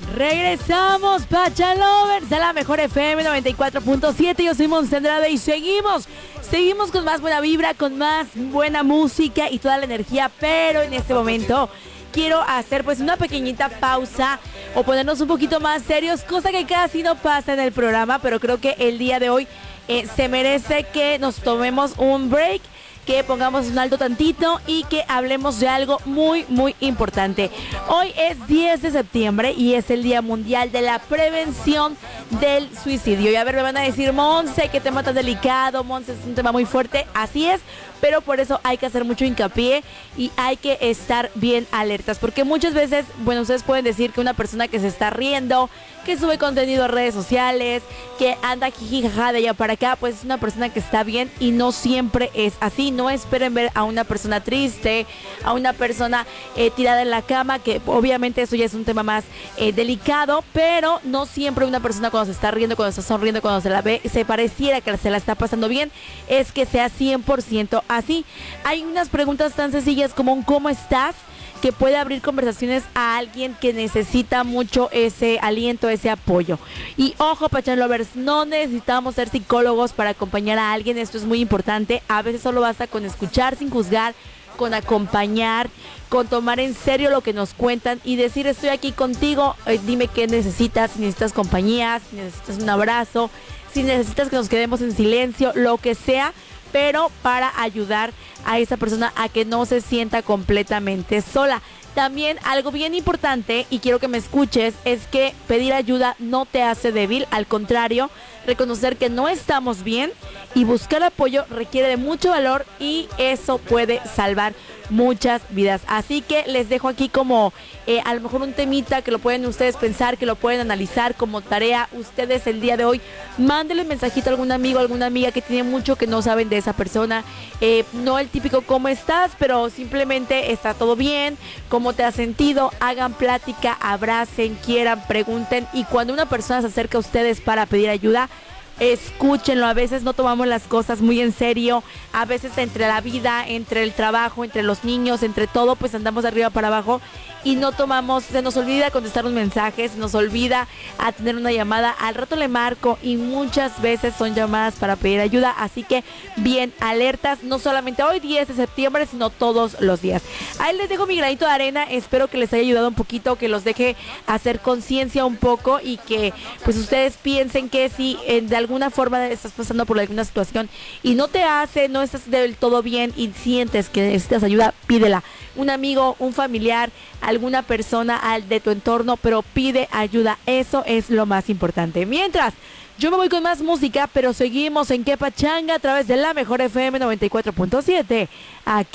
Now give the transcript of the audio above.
Regresamos, Pacha Lovers, de la mejor FM 94.7. Yo soy Monse Andrade y seguimos con más buena vibra, con más buena música y toda la energía. Pero en este momento quiero hacer pues una pequeñita pausa o ponernos un poquito más serios, cosa que casi no pasa en el programa, pero creo que el día de hoy se merece que nos tomemos un break, que pongamos un alto tantito y que hablemos de algo muy, muy importante. Hoy es 10 de septiembre y es el Día Mundial de la Prevención del Suicidio. Y a ver, me van a decir, Monse, qué tema tan delicado, Monse, es un tema muy fuerte. Así es, pero por eso hay que hacer mucho hincapié y hay que estar bien alertas, porque muchas veces, bueno, ustedes pueden decir que una persona que se está riendo, que sube contenido a redes sociales, que anda jijijaja de allá para acá, pues es una persona que está bien, y no siempre es así. No esperen ver a una persona triste, a una persona tirada en la cama, que obviamente eso ya es un tema más delicado, pero no siempre una persona cuando se está riendo, cuando se está sonriendo, cuando se la ve, se pareciera que se la está pasando bien, es que sea 100% así. Hay unas preguntas tan sencillas como un ¿cómo estás?, que puede abrir conversaciones a alguien que necesita mucho ese aliento, ese apoyo. Y ojo, Pachan Lovers, no necesitamos ser psicólogos para acompañar a alguien, esto es muy importante. A veces solo basta con escuchar sin juzgar, con acompañar, con tomar en serio lo que nos cuentan y decir, estoy aquí contigo, dime qué necesitas, si necesitas compañía, si necesitas un abrazo, si necesitas que nos quedemos en silencio, lo que sea, pero para ayudar a esa persona a que no se sienta completamente sola. También algo bien importante, y quiero que me escuches, es que pedir ayuda no te hace débil, al contrario, reconocer que no estamos bien y buscar apoyo requiere de mucho valor, y eso puede salvar muchas vidas. Así que les dejo aquí como a lo mejor un temita que lo pueden ustedes pensar, que lo pueden analizar como tarea. Ustedes el día de hoy mándenle un mensajito a algún amigo, alguna amiga que tiene mucho que no saben de esa persona, no el típico ¿cómo estás?, pero simplemente ¿está todo bien?, ¿cómo te has sentido? Hagan plática, abracen, quieran, pregunten, y cuando una persona se acerca a ustedes para pedir ayuda, escúchenlo. A veces no tomamos las cosas muy en serio, a veces entre la vida, entre el trabajo, entre los niños, entre todo, pues andamos de arriba para abajo y no tomamos, se nos olvida contestar un mensaje, se nos olvida atender una llamada, al rato le marco, y muchas veces son llamadas para pedir ayuda. Así que bien alertas, no solamente hoy 10 de septiembre, sino todos los días. Ahí les dejo mi granito de arena, espero que les haya ayudado un poquito, que los deje hacer conciencia un poco, y que pues ustedes piensen que si de alguna forma estás pasando por alguna situación y no estás del todo bien y sientes que necesitas ayuda, pídela. Un amigo, un familiar, alguna persona de tu entorno, pero pide ayuda, eso es lo más importante. Mientras, yo me voy con más música, pero seguimos en Que Pachanga a través de la mejor FM 94.7, aquí